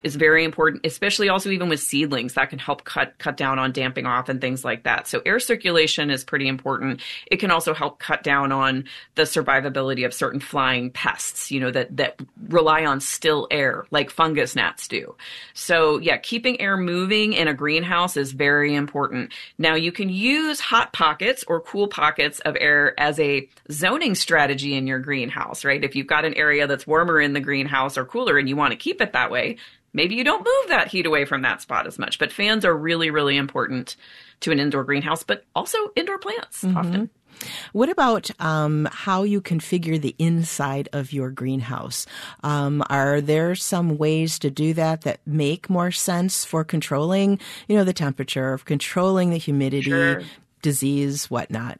is very important, especially also even with seedlings. That can help cut down on damping off and things like that. So air circulation is pretty important. It can also help cut down on the survivability of certain flying pests, that rely on still air, like fungus gnats do. So yeah, keeping air moving in a greenhouse is very important. Now you can use hot pockets or cool pockets of air as a zoning strategy in your greenhouse, right? If you've got an area that's warmer in the greenhouse or cooler and you want to keep it that way, maybe you don't move that heat away from that spot as much. But fans are really, really important to an indoor greenhouse, but also indoor plants often. What about how you configure the inside of your greenhouse? Are there some ways to do that make more sense for controlling, the temperature, controlling the humidity, Sure. disease, whatnot?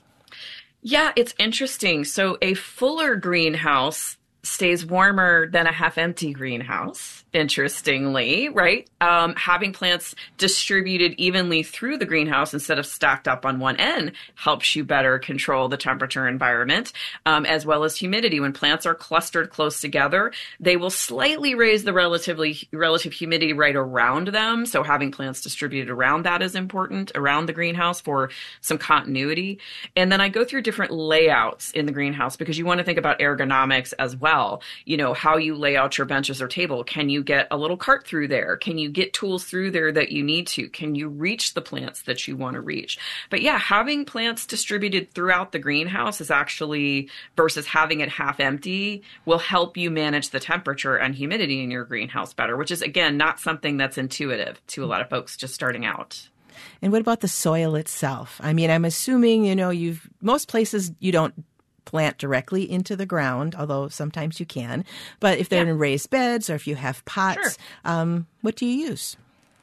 Yeah, it's interesting. So a fuller greenhouse stays warmer than a half-empty greenhouse, interestingly, right? Having plants distributed evenly through the greenhouse instead of stacked up on one end helps you better control the temperature environment, as well as humidity. When plants are clustered close together, they will slightly raise the relative humidity right around them. So having plants distributed around that is important, around the greenhouse, for some continuity. And then I go through different layouts in the greenhouse because you want to think about ergonomics as well. How you lay out your benches or table. Can you get a little cart through there? Can you get tools through there that you need to? Can you reach the plants that you want to reach? But yeah, having plants distributed throughout the greenhouse is actually, versus having it half empty, will help you manage the temperature and humidity in your greenhouse better, which is, again, not something that's intuitive to a lot of folks just starting out. And what about the soil itself? I mean, I'm assuming, most places you don't plant directly into the ground, although sometimes you can. But if they're in raised beds or if you have pots, Sure. What do you use?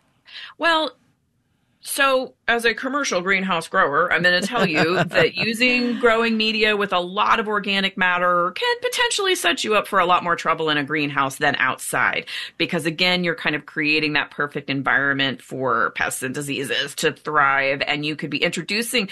Well, so as a commercial greenhouse grower, I'm going to tell you that using growing media with a lot of organic matter can potentially set you up for a lot more trouble in a greenhouse than outside. Because again, you're kind of creating that perfect environment for pests and diseases to thrive. And you could be introducing,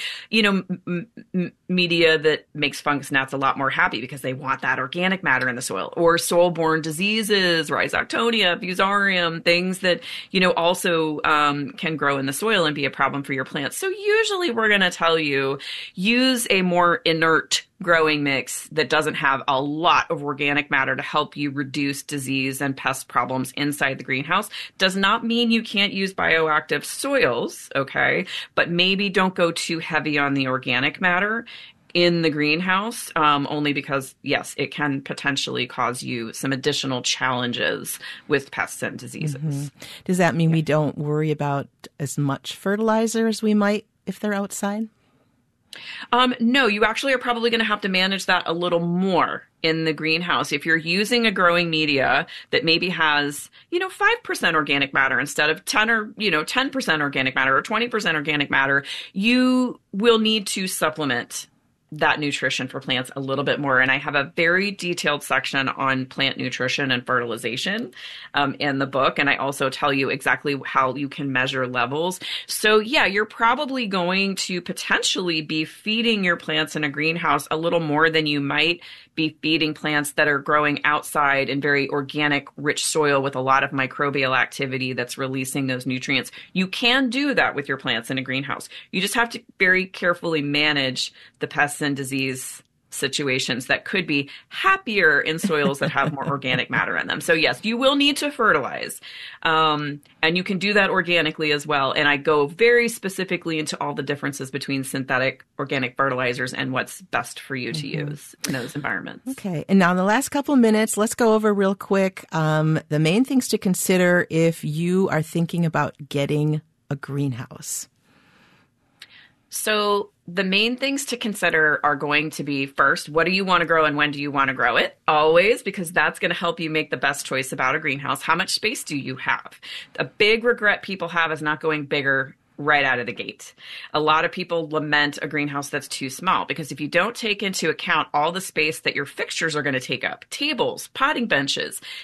media that makes fungus gnats a lot more happy because they want that organic matter in the soil, or soil-borne diseases, Rhizoctonia, Fusarium, things that, also can grow in the soil and be a problem for your plants. So usually we're going to tell you, use a more inert growing mix that doesn't have a lot of organic matter to help you reduce disease and pest problems inside the greenhouse. Does not mean you can't use bioactive soils, okay? But maybe don't go too heavy on the organic matter in the greenhouse, only because, yes, it can potentially cause you some additional challenges with pests and diseases. Mm-hmm. Does that mean we don't worry about as much fertilizer as we might if they're outside? No, you actually are probably going to have to manage that a little more in the greenhouse. If you're using a growing media that maybe has, 5% organic matter instead of 10% organic matter or 20% organic matter, you will need to supplement that nutrition for plants a little bit more. And I have a very detailed section on plant nutrition and fertilization in the book. And I also tell you exactly how you can measure levels. So yeah, you're probably going to potentially be feeding your plants in a greenhouse a little more than you might be feeding plants that are growing outside in very organic, rich soil with a lot of microbial activity that's releasing those nutrients. You can do that with your plants in a greenhouse. You just have to very carefully manage the pests and disease situations that could be happier in soils that have more organic matter in them. So yes, you will need to fertilize. And you can do that organically as well. And I go very specifically into all the differences between synthetic organic fertilizers and what's best for you to use in those environments. Okay. And now in the last couple of minutes, let's go over real quick the main things to consider if you are thinking about getting a greenhouse. So the main things to consider are going to be, first, what do you want to grow and when do you want to grow it? Always, because that's going to help you make the best choice about a greenhouse. How much space do you have? A big regret people have is not going bigger right out of the gate. A lot of people lament a greenhouse that's too small because if you don't take into account all the space that your fixtures are going to take up, tables, potting benches,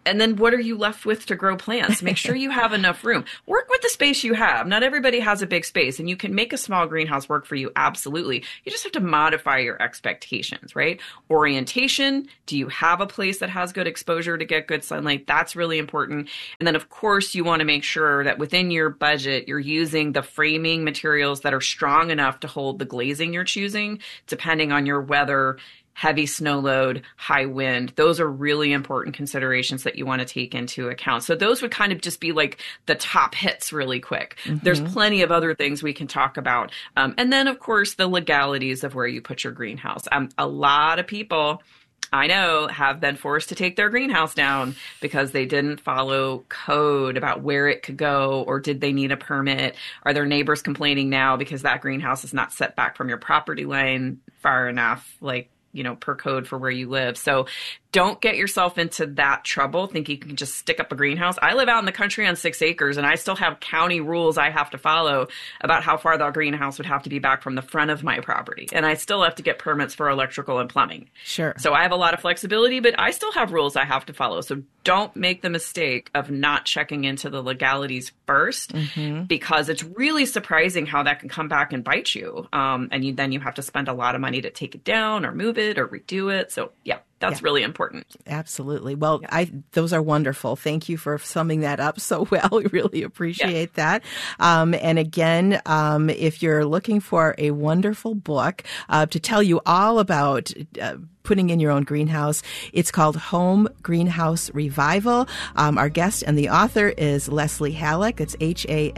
And then what are you left with to grow plants? Make sure you have enough room. Work with the space you have. Not everybody has a big space, and you can make a small greenhouse work for you. Absolutely. You just have to modify your expectations, right? Orientation. Do you have a place that has good exposure to get good sunlight? That's really important. And then, of course, you want to make sure that within your budget, you're using the framing materials that are strong enough to hold the glazing you're choosing, depending on your weather, heavy snow load, high wind. Those are really important considerations that you want to take into account. So those would kind of just be like the top hits really quick. Mm-hmm. There's plenty of other things we can talk about. And then, of course, the legalities of where you put your greenhouse. A lot of people I know have been forced to take their greenhouse down because they didn't follow code about where it could go, or did they need a permit? Are their neighbors complaining now because that greenhouse is not set back from your property line far enough, like, you know, per code for where you live? So don't get yourself into that trouble thinking you can just stick up a greenhouse. I live out in the country on 6 acres, and I still have county rules I have to follow about how far the greenhouse would have to be back from the front of my property. And I still have to get permits for electrical and plumbing. Sure. So I have a lot of flexibility, but I still have rules I have to follow. So don't make the mistake of not checking into the legalities first, because it's really surprising how that can come back and bite you. And then you have to spend a lot of money to take it down or move it or redo it. So yeah. That's really important. Absolutely. Well, those are wonderful. Thank you for summing that up so well. We really appreciate that. And again, if you're looking for a wonderful book to tell you all about putting in your own greenhouse, it's called Home Greenhouse Revival. Our guest and the author is Leslie Halleck. It's Halleck.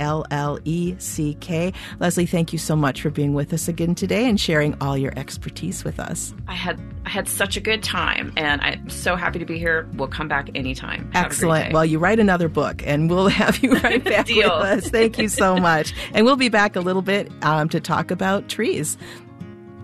Leslie, thank you so much for being with us again today and sharing all your expertise with us. I had such a good time, and I'm so happy to be here. We'll come back anytime. Excellent. Well, you write another book, and we'll have you right back with us. Thank you so much. And we'll be back a little bit to talk about trees.